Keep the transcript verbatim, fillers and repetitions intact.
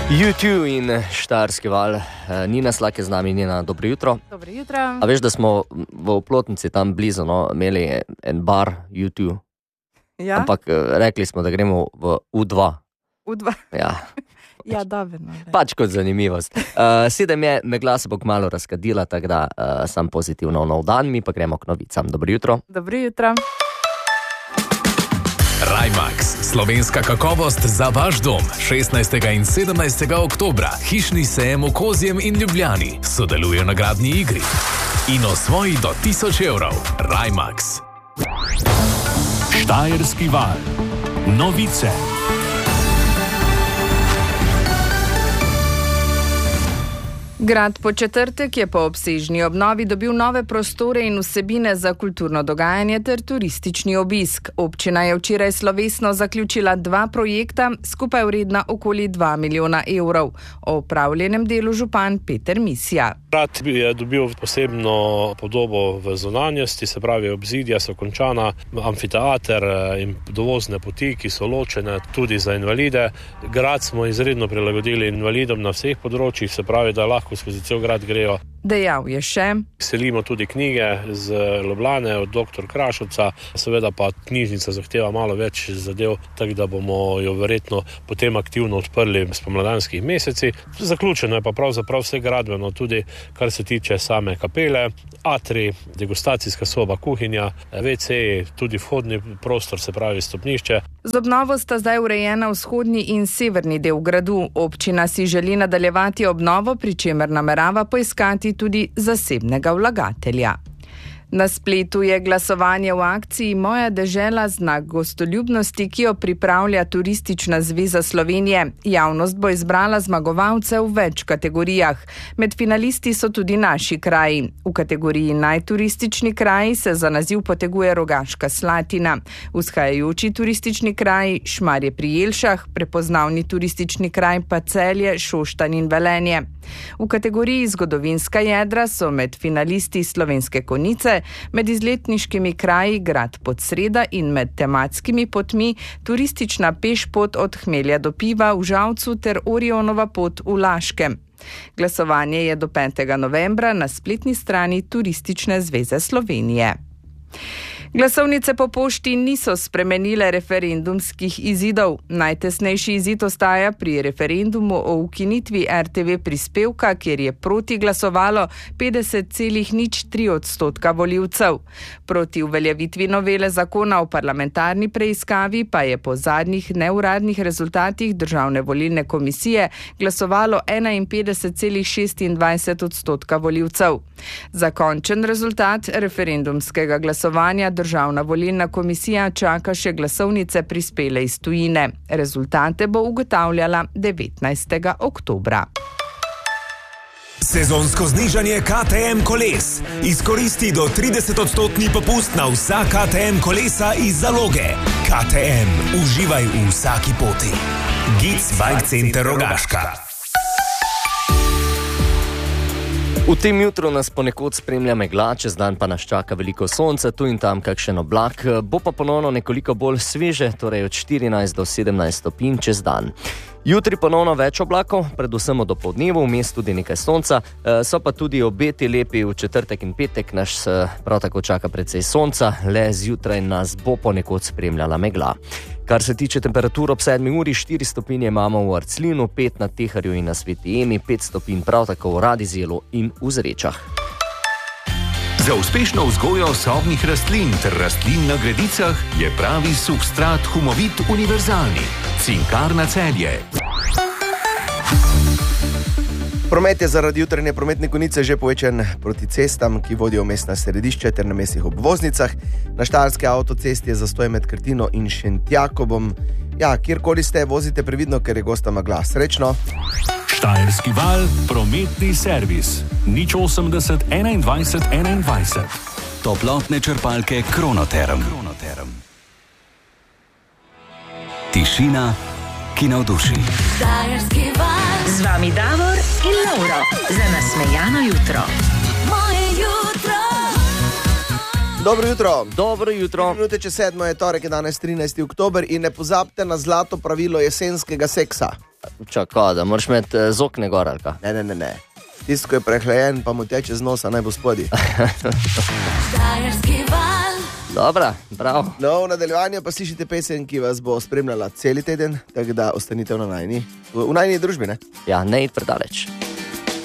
U dva in Štajerski val. Nina Slak je z nami. Nina, dobro jutro. Dobro jutro. A veš, da smo v Oplotnici tam blizu no, imeli en bar U dva? Ja? Ampak rekli smo, da gremo v U dva. U dva? Ja. Ja, dobro. No, pač kot zanimivost. Uh, sedem je, megla se bo kmalu razkadila, tako da uh, sam pozitivno nov dan, mi pa gremo k novicam. Dobro jutro. Dobro jutro. Rajmax, slovenska kakovost za vaš dom. šestnajstega in sedemnajstega oktobra, hišni sejem v Kozjem in Ljubljani. Sodeluje na gradni igri. In osvoji do tisoč evrov. Rajmax. Štajerski val. Novice. Grad Podčetrtek je po obsežni obnovi dobil nove prostore in vsebine za kulturno dogajanje ter turistični obisk. Občina je včeraj slovesno zaključila dva projekta, skupaj vredna okoli dva milijona evrov. O upravljenem delu župan Peter Misja. Grad je dobil posebno podobo v zunanjosti, se pravi obzidja so končana, amfiteater in dovozne poti, ki so ločene tudi za invalide. Grad smo izredno prilagodili invalidom na vseh področjih, se pravi, da lahko skozi cel grad grejo. Dejal je še: Selimo tudi knjige z Ljubljane od doktor Krašovca, seveda pa knjižnica zahteva malo več zadev, tako da bomo jo verjetno potem aktivno odprli v spomladanskih mesecih. Zaključeno je pa pravzaprav vse gradbeno, tudi kar se tiče same kapele, atri, degustacijska soba, kuhinja, ve ce, tudi vhodni prostor, se pravi stopnišče. Z obnovo sta zdaj urejena vzhodni in severni del gradu. Občina si želi nadaljevati obnovo, pri čemer namerava poiskati tudi zasebnega vlagatelja. Na spletu je glasovanje v akciji Moja dežela, znak gostoljubnosti, ki jo pripravlja Turistična zveza Slovenije. Javnost bo izbrala zmagovalce v več kategorijah. Med finalisti so tudi naši kraji. V kategoriji najturistični kraji se za naziv poteguje Rogaška Slatina. Vzhajajoči turistični kraji Šmarje pri Jelšah, prepoznavni turistični kraj pa Celje, Šoštanj in Velenje. V kategoriji zgodovinska jedra so med finalisti Slovenske Konjice, med izletniškimi kraji Grad Podsreda in med tematskimi potmi turistična pešpot od Hmelja do Piva v Žalcu ter Orionova pot v Laškem. Glasovanje je do petega novembra na spletni strani Turistične zveze Slovenije. Glasovnice po pošti niso spremenile referendumskih izidov. Najtesnejši izid ostaja pri referendumu o ukinitvi er te ve prispevka, kjer je proti glasovalo petdeset celih nič tri odstotka volivcev. Proti uveljavitvi novele zakona o parlamentarni preiskavi pa je po zadnjih neuradnih rezultatih Državne volilne komisije glasovalo enainpetdeset celih šestindvajset odstotka volivcev. Za končen rezultat referendumskega glasovanja Državna volilna komisija čaka še glasovnice prispele iz tujine. Rezultate bo ugotavljala devetnajstega oktobra. Sezonsko znižanje ka te em koles. Izkoristi do trideset odstotni popust na vsa ka te em kolesa iz zaloge. ka te em. Uživaj v vsaki poti. Gic Bike Center Rogaška. V tem jutru nas ponekod spremlja megla, čez dan pa nas čaka veliko sonca, tu in tam kakšen oblak, bo pa ponovno nekoliko bolj sveže, torej od štirinajst do sedemnajst stopinj čez dan. Jutri ponovno več oblakov, predvsem od opoldnevu, vmes tudi nekaj sonca, so pa tudi obeti lepi v četrtek in petek, nas prav tako čaka precej sonca, le zjutraj nas bo ponekod spremljala megla. Kar se tiče temperatur ob sedmi uri, štiri stopinje imamo v Arclinu, pet na Teharju in na Sveti Emi, pet stopinj prav tako v Radizelu in v Zrečah. Za uspešno vzgojo sobnih rastlin ter rastlin na gredicah je pravi substrat Humovit univerzalni. Cinkarna Celje. Promet je zaradi jutranje prometne konice že povečan proti cestam, ki vodijo v mestna središča ter na mestnih obvoznicah. Na štajerski avtocesti je zastoj med Krtino in Šentjakobom. Ja, kjerkoli ste, vozite previdno, ker je gosta megla. Srečno! Štajerski val, prometni servis. nič osemdeset enaindvajset enaindvajset. Toplotne črpalke Kronoterm. Kronoterm. Tišina, ki navduši. Štajerski val. Z vami Davor in Lauro. Za nasmejano jutro. Moje jutro. Dobro jutro. Dobro jutro. Minute čez sedmo je torek, je danes trinajsti oktober in ne pozabite na zlato pravilo jesenskega seksa. Čakaj, da moraš imeti z okne gor ali kaj. Ne, ne, ne, ne. Tisto, ko je prehlajen, pa mu teče z nosa, naj bo spodaj. Dobra, prav. No, v nadaljevanju pa slišite pesem, ki vas bo spremljala celi teden, tako da ostanite v najni, v najni družbi, ne? Ja, ne id predaleč.